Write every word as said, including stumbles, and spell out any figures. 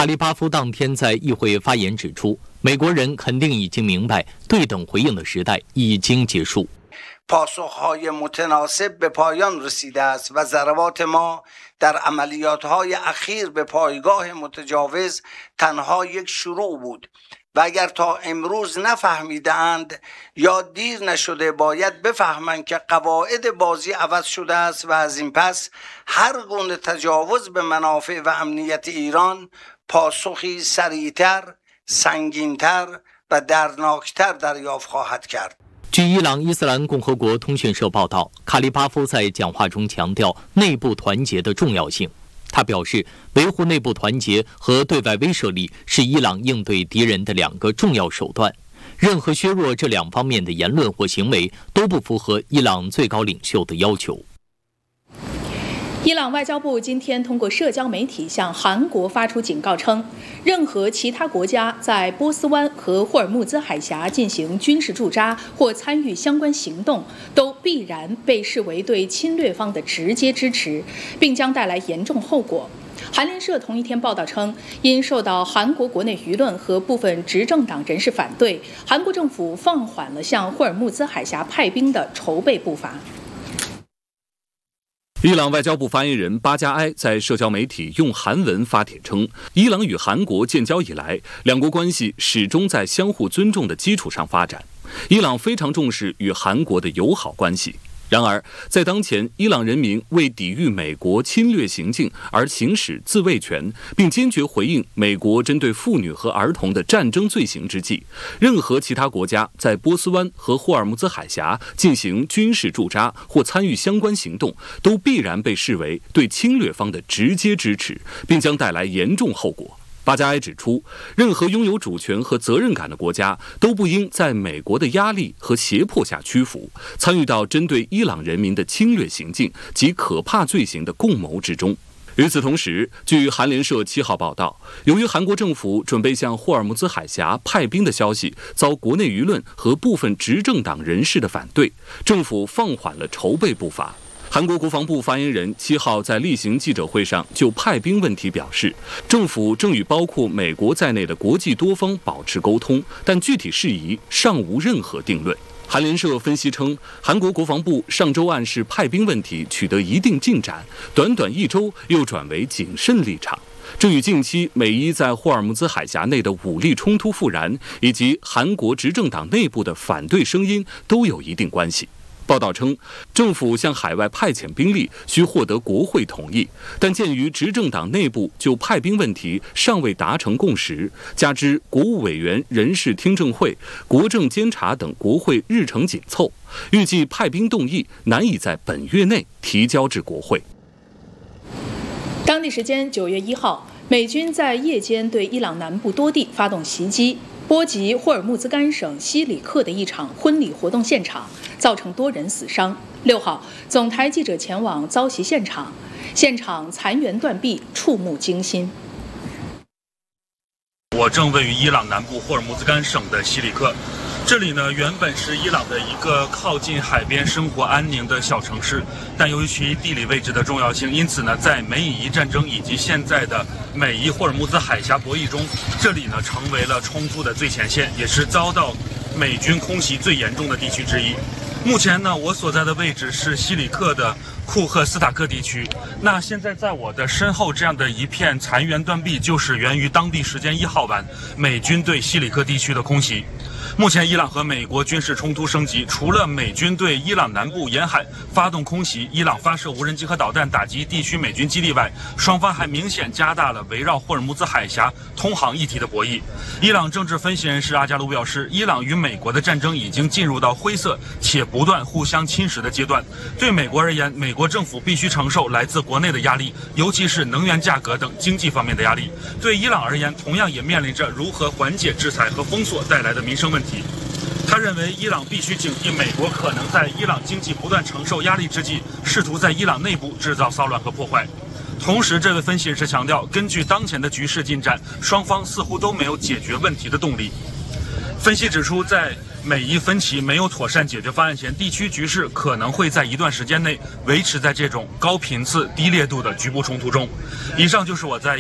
卡利巴夫当天在议会发言指出，美国人肯定已经明白，对等回应的时代已经结束。 پاسخهای متناسب به پایان رسیده است و ضربات ما در عملیات‌های اخیر به پایگاه متجاوز تنها یک شروع بود و اگر تا امروز نفهمیدند یا دیر نشده باید بفهمند که قواعد بازی عوض شده است و از این پس هر گونه تجاوز به منافع و امنیت ایران پاسخی سریعتر، سنگینتر و دردناکتر دریافت خواهد کرد。 据伊朗伊斯兰共和国通讯社报道，卡利巴夫在讲话中强调内部团结的重要性。他表示，维护内部团结和对外威慑力是伊朗应对敌人的两个重要手段。任何削弱这两方面的言论或行为都不符合伊朗最高领袖的要求。 伊朗外交部今天通过社交媒体向韩国发出警告称，任何其他国家在波斯湾和霍尔木兹海峡进行军事驻扎或参与相关行动，都必然被视为对侵略方的直接支持，并将带来严重后果。韩联社同一天报道称，因受到韩国国内舆论和部分执政党人士反对，韩国政府放缓了向霍尔木兹海峡派兵的筹备步伐。 伊朗外交部发言人巴加埃在社交媒体用韩文发帖称，伊朗与韩国建交以来，两国关系始终在相互尊重的基础上发展。伊朗非常重视与韩国的友好关系。然而，在当前伊朗人民为抵御美国侵略行径而行使自卫权，并坚决回应美国针对妇女和儿童的战争罪行之际，任何其他国家在波斯湾和霍尔木兹海峡进行军事驻扎或参与相关行动，都必然被视为对侵略方的直接支持，并将带来严重后果。巴加埃指出，任何拥有主权和责任感的国家都不应在美国的压力和胁迫下屈服，参与到针对伊朗人民的侵略行径及可怕罪行的共谋之中。与此同时，据韩联社七号报道，由于韩国政府准备向霍尔木兹海峡派兵的消息遭国内舆论和部分执政党人士的反对，政府放缓了筹备步伐。韩国国防部发言人七号在例行记者会上就派兵问题表示，政府正与包括美国在内的国际多方保持沟通，但具体事宜尚无任何定论。韩联社分析称，韩国国防部上周暗示派兵问题取得一定进展，短短一周又转为谨慎立场。这与近期美伊在霍尔木兹海峡内的武力冲突复燃，以及韩国执政党内部的反对声音都有一定关系。报道称，政府向海外派遣兵力需获得国会同意，但鉴于执政党内部就派兵问题尚未达成共识，加之国务委员人事听证会、国政监察等国会日程紧凑，预计派兵动议难以在本月内提交至国会。 当地时间九月一号，美军在夜间对伊朗南部多地发动袭击，波及霍尔木兹干省西里克的一场婚礼活动现场，造成多人死伤。六号，总台记者前往遭袭现场，现场残垣断壁，触目惊心。 我正位于伊朗南部霍尔木兹干省的西里克，这里呢原本是伊朗的一个靠近海边、生活安宁的小城市，但由于其地理位置的重要性，因此呢，在美以伊战争以及现在的美伊霍尔木兹海峡博弈中，这里呢成为了冲突的最前线，也是遭到美军空袭最严重的地区之一。目前呢，我所在的位置是西里克的库赫斯塔克地区。那现在在我的身后这样的一片残垣断壁，就是源于当地时间一号晚美军对西里克地区的空袭。目前，伊朗和美国军事冲突升级，除了美军对伊朗南部沿海发动空袭，伊朗发射无人机和导弹打击地区美军基地外，双方还明显加大了围绕霍尔木兹海峡通航议题的博弈。伊朗政治分析人士阿加卢表示，伊朗与美国的战争已经进入到灰色且不断互相侵蚀的阶段。对美国而言，美国政府必须承受来自国内的压力，尤其是能源价格等经济方面的压力。对伊朗而言，同样也面临着如何缓解制裁和封锁带来的民生问题。他认为，伊朗必须警惕美国可能在伊朗经济不断承受压力之际，试图在伊朗内部制造骚乱和破坏。同时，这位分析人士强调，根据当前的局势进展，双方似乎都没有解决问题的动力。分析指出，在美伊分歧没有妥善解决方案前，地区局势可能会在一段时间内维持在这种高频次、低烈度的局部冲突中。以上就是我在